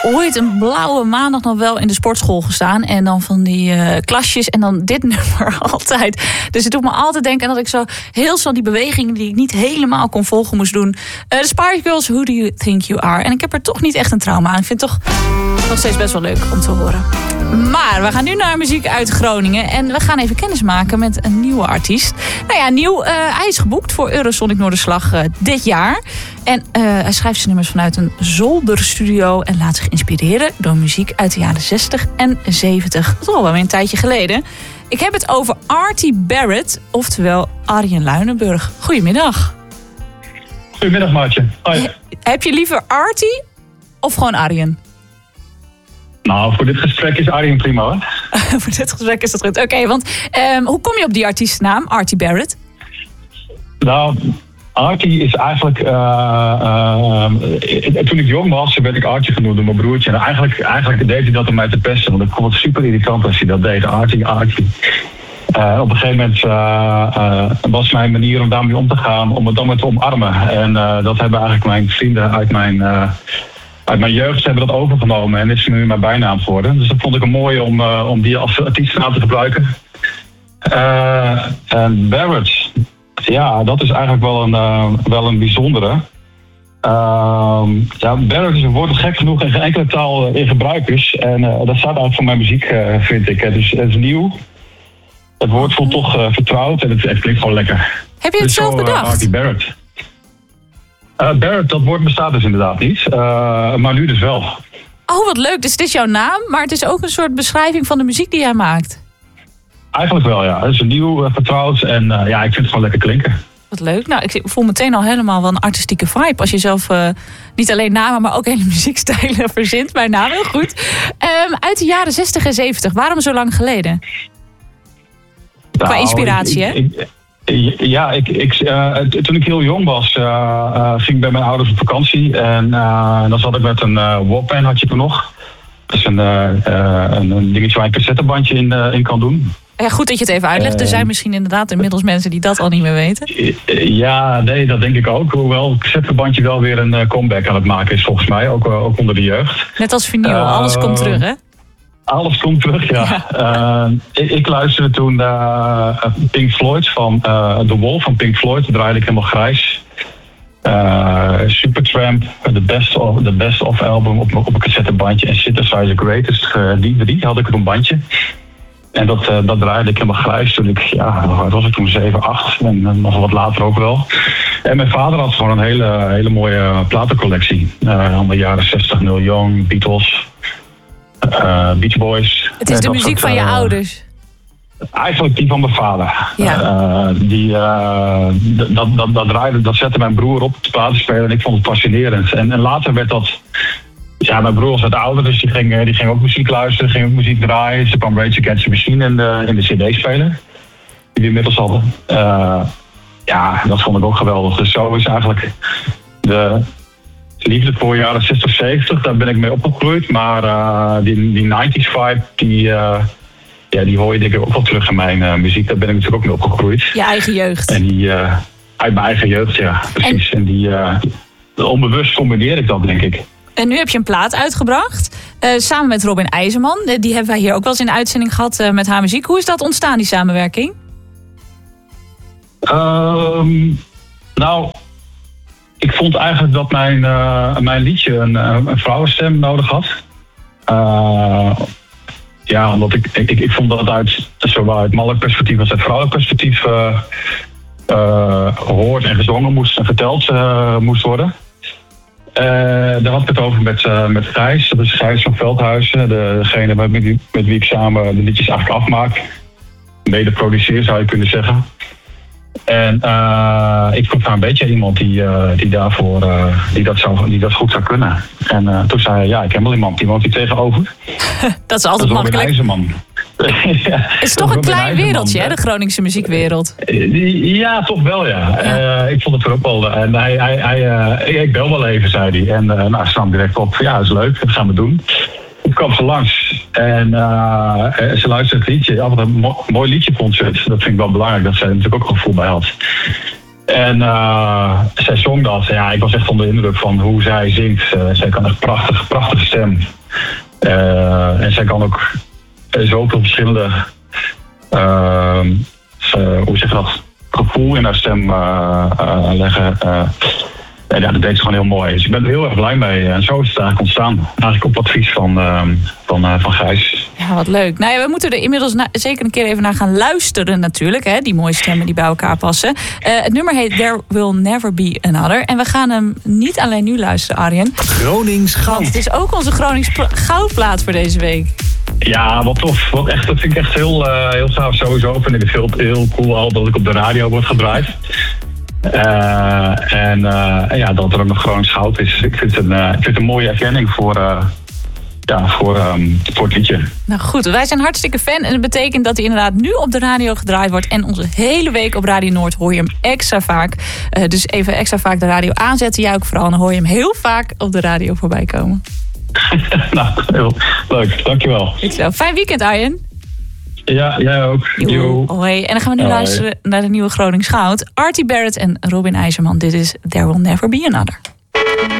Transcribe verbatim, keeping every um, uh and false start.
ooit een blauwe maandag nog wel in de sportschool gestaan. En dan van die uh, klasjes en dan dit nummer altijd. Dus het doet me altijd denken dat ik zo heel snel die bewegingen die ik niet helemaal kon volgen moest doen. Uh, de Spice Girls, Who Do You Think You Are? En ik heb er toch niet echt een trauma aan. Ik vind het toch nog steeds best wel leuk om te horen. Maar we gaan nu naar muziek uit Groningen. En we gaan even kennis maken met een nieuwe artiest. Nou ja, nieuw. Uh, hij is geboekt voor Eurosonic Noorderslag uh, dit jaar. En uh, hij schrijft zijn nummers vanuit een zolderstudio. En laat zich inspireren door muziek uit de jaren zestig en zeventig. Dat is al wel weer een tijdje geleden. Ik heb het over Artie Barrett. Oftewel Arjen Luijnenburg. Goedemiddag. Goedemiddag, Maartje. Hoi. Heb je liever Artie of gewoon Arjen? Nou, voor dit gesprek is Arjen prima, hoor. Voor dit gesprek is dat goed. Oké, okay, want um, hoe kom je op die artiestennaam, Artie Barrett? Nou, Artie is eigenlijk... Uh, uh, toen ik jong was, werd ik Artie genoemd door mijn broertje. En eigenlijk, eigenlijk deed hij dat om mij te pesten. Want ik vond het super irritant als hij dat deed. Artie, Artie. Uh, op een gegeven moment uh, uh, was mijn manier om daarmee om te gaan, om het dan maar te omarmen. En uh, dat hebben eigenlijk mijn vrienden uit mijn... Uh, Uit mijn jeugd hebben dat overgenomen en dit is nu mijn bijnaam geworden. Dus dat vond ik een mooie om, uh, om die als artiestennaam te gebruiken. Uh, en Barrett, ja, dat is eigenlijk wel een, uh, wel een bijzondere. Uh, ja, Barrett is een woord dat gek genoeg in geen enkele taal in gebruik is. En uh, dat staat eigenlijk voor mijn muziek, uh, vind ik. Het is, het is nieuw. Het woord voelt toch uh, vertrouwd en het, het klinkt gewoon lekker. Heb je het dus zelf zo, bedacht? Uh, Artie Barrett. Uh, Barrett, dat woord bestaat dus inderdaad niet. Uh, maar nu dus wel. Oh, wat leuk. Dus het is jouw naam, maar het is ook een soort beschrijving van de muziek die jij maakt. Eigenlijk wel, ja. Het is nieuw, uh, vertrouwd en uh, ja, ik vind het gewoon lekker klinken. Wat leuk. Nou, ik voel meteen al helemaal wel een artistieke vibe. Als je zelf uh, niet alleen namen, maar ook hele muziekstijlen verzint. Mijn naam, heel goed. Um, uit de jaren zestig en zeventig. Waarom zo lang geleden? Nou, qua inspiratie, ik, hè? Ik, ik, Ja, ik, ik, uh, toen ik heel jong was, uh, uh, ging ik bij mijn ouders op vakantie. En uh, dan zat ik met een uh, Walkman, had je toen nog. Dat is een, uh, uh, een, een dingetje waar je een cassettebandje in, uh, in kan doen. Ja, goed dat je het even uitlegt. Uh, er zijn misschien inderdaad inmiddels mensen die dat al niet meer weten. Ja, nee, dat denk ik ook. Hoewel het cassettebandje wel weer een uh, comeback aan het maken is, volgens mij. Ook, uh, ook onder de jeugd. Net als vinyl, uh, alles komt terug, hè? Alles komt terug, ja. ja. Uh, ik, ik luisterde toen naar uh, Pink Floyd van uh, The Wall van Pink Floyd. Dat draaide ik helemaal grijs. Uh, Supertramp, The Best of, the best of album op, op een cassettebandje. En Synthesizer Greatest, uh, die drie had ik op een bandje. En dat, uh, dat draaide ik helemaal grijs toen ik, ja, wat was ik toen, zeven, acht. En uh, nog wat later ook wel. En mijn vader had gewoon een hele, hele mooie platencollectie. Uh, van de jaren zestig, Neil Young, Beatles... Uh, Beach Boys. Het is de muziek soort, van je uh, ouders. Eigenlijk die van mijn vader. Ja. Uh, die, uh, dat, dat, dat, draaide, dat zette mijn broer op de platenspeler en ik vond het fascinerend. En, en later werd dat... Ja, mijn broer was wat ouder, dus die ging, die ging ook muziek luisteren, ging ook muziek draaien. Ze kwam Rage Against the Machine in de, in de cd-speler. Die we inmiddels hadden. Uh, ja, dat vond ik ook geweldig. Dus zo is eigenlijk de... liefde voor jaren zestig, zeventig, daar ben ik mee opgegroeid. Maar uh, die, die negentig vibe, die, uh, ja, die hoor je denk ik ook wel terug in mijn uh, muziek. Daar ben ik natuurlijk ook mee opgegroeid. Je eigen jeugd. En die, uh, uit mijn eigen jeugd, ja, precies. En, en die, uh, onbewust combineer ik dat, denk ik. En nu heb je een plaat uitgebracht, uh, samen met Robin IJzerman. Die hebben wij hier ook wel eens in de uitzending gehad uh, met haar muziek. Hoe is dat ontstaan, die samenwerking? Um, nou... Ik vond eigenlijk dat mijn, uh, mijn liedje een, een vrouwenstem nodig had. Uh, ja, omdat ik, ik, ik vond dat het uit zowel uit mannelijk perspectief als uit vrouwelijk perspectief uh, uh, gehoord en gezongen moest en verteld uh, moest worden. Uh, daar had ik het over met, uh, met Gijs. Dat is Gijs van Veldhuizen, degene met, met, met wie ik samen de liedjes eigenlijk afmaak. Mede produceer zou je kunnen zeggen. En uh, ik vroeg naar een beetje iemand die, uh, die daarvoor uh, die dat, zou, die dat goed zou kunnen. En uh, toen zei hij, ja, ik ken wel iemand, die woont hier tegenover. Dat is altijd dat is makkelijk. IJzerman. ja, het is toch een klein IJzerman, wereldje, hè, de Groningse muziekwereld. Ja, toch wel, ja. ja. Uh, ik vond het er ook wel. En hij, hij, hij, uh, ik bel wel even, zei hij. En uh, nou, ze nam direct op, ja, dat is leuk, dat gaan we doen. Ik kwam ze langs en uh, ze luisterde het liedje. Altijd een mo- mooi liedje vond ze het. Dat vind ik wel belangrijk, dat zij er natuurlijk ook een gevoel bij had. En uh, zij zong dat. Ja, ik was echt onder de indruk van hoe zij zingt. Uh, zij kan echt prachtig, prachtige stem. Uh, en zij kan ook zoveel verschillende, uh, uh, hoe zeg je dat, gevoel in haar stem uh, uh, leggen. Uh, en ja, dat deed ze gewoon heel mooi. Dus ik ben er heel erg blij mee. En zo is het eigenlijk ontstaan. Eigenlijk op advies van, uh, van, uh, van Gijs. Ja, wat leuk. Nou ja, we moeten er inmiddels na- zeker een keer even naar gaan luisteren natuurlijk. Hè? Die mooie stemmen die bij elkaar passen. Uh, het nummer heet There Will Never Be Another. En we gaan hem niet alleen nu luisteren, Arjen. Gronings Goud. Het is ook onze Gronings goudplaat voor deze week. Ja, wat tof. Wat echt, dat vind ik echt heel, uh, heel gaaf. Sowieso vind ik het heel, heel cool al dat ik op de radio word gedraaid. Uh, en uh, ja, dat er ook nog Gronings goud is. Ik vind het een, uh, ik vind het een mooie erkenning voor, uh, ja, voor, um, voor het liedje. Nou goed, wij zijn hartstikke fan. En dat betekent dat hij inderdaad nu op de radio gedraaid wordt. En onze hele week op Radio Noord hoor je hem extra vaak. Uh, dus even extra vaak de radio aanzetten. Jij ook vooral. En dan hoor je hem heel vaak op de radio voorbij komen. Nou, heel leuk. Dankjewel. Ik zo. Fijn weekend, Arjen. Ja, jij ook. Jo. Hoi. En dan gaan we nu Hoi. luisteren naar de nieuwe Gronings Goud. Artie Barrett en Robin IJzerman. Dit is There Will Never Be Another.